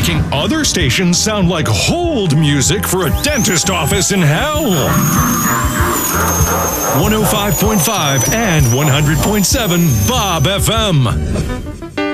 making other stations sound like hold music for a dentist office in hell. 105.5 and 100.7 Bob FM.